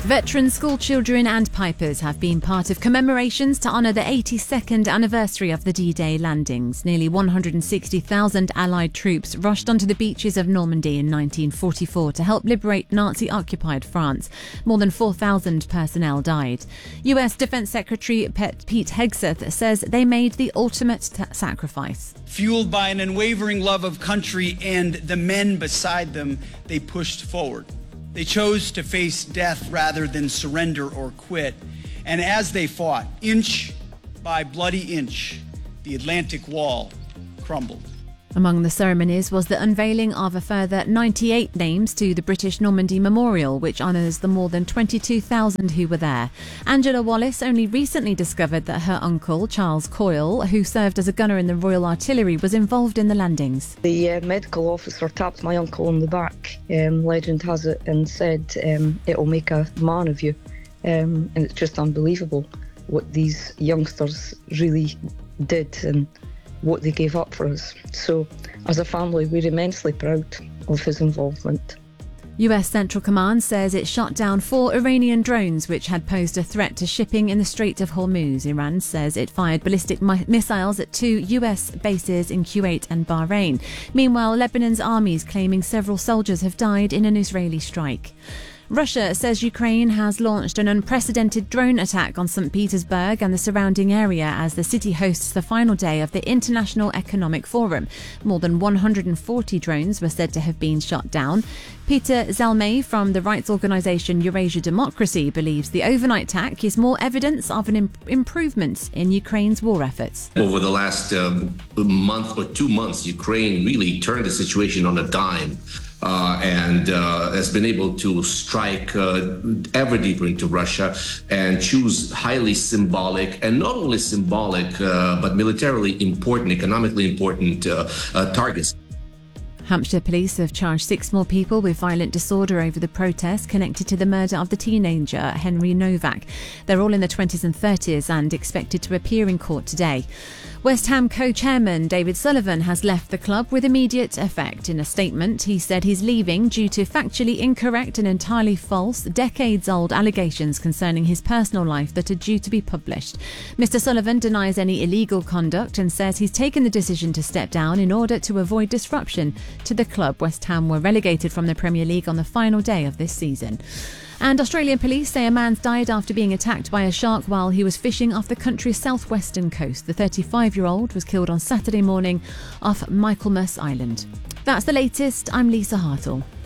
Veteran schoolchildren and pipers have been part of commemorations to honour the 82nd anniversary of the D-Day landings. Nearly 160,000 Allied troops rushed onto the beaches of Normandy in 1944 to help liberate Nazi-occupied France. More than 4,000 personnel died. US Defence Secretary Pete Hegseth says they made the ultimate sacrifice. Fueled by an unwavering love of country and the men beside them, they pushed forward. They chose to face death rather than surrender or quit. And as they fought, inch by bloody inch, the Atlantic Wall crumbled. Among the ceremonies was the unveiling of a further 98 names to the British Normandy Memorial, which honours the more than 22,000 who were there. Angela Wallis only recently discovered that her uncle, Charles Coyle, who served as a gunner in the Royal Artillery, was involved in the landings. The medical officer tapped my uncle on the back, legend has it, and said, "It'll make a man of you." And it's just unbelievable what these youngsters really did and what they gave up for us. So, as a family, we're immensely proud of his involvement. US Central Command says it shot down 4 Iranian drones which had posed a threat to shipping in the Strait of Hormuz. Iran says it fired ballistic missiles at 2 US bases in Kuwait and Bahrain. Meanwhile, Lebanon's army is claiming several soldiers have died in an Israeli strike. Russia says Ukraine has launched an unprecedented drone attack on St. Petersburg and the surrounding area as the city hosts the final day of the International Economic Forum. More than 140 drones were said to have been shot down. Peter Zelmay from the rights organisation Eurasia Democracy believes the overnight attack is more evidence of an improvement in Ukraine's war efforts. Over the last month or 2 months, Ukraine really turned the situation on a dime. And has been able to strike ever deeper into Russia and choose highly symbolic, and not only symbolic, but militarily important, economically important targets. Hampshire police have charged 6 more people with violent disorder over the protest connected to the murder of the teenager Henry Novak. They're all in their 20s and 30s and expected to appear in court today. West Ham co-chairman David Sullivan has left the club with immediate effect. In a statement, he said he's leaving due to factually incorrect and entirely false, decades-old allegations concerning his personal life that are due to be published. Mr. Sullivan denies any illegal conduct and says he's taken the decision to step down in order to avoid disruption to the club. West Ham were relegated from the Premier League on the final day of this season. And Australian police say a man's died after being attacked by a shark while he was fishing off the country's southwestern coast. The 35-year-old was killed on Saturday morning off Michaelmas Island. That's the latest. I'm Lisa Hartle.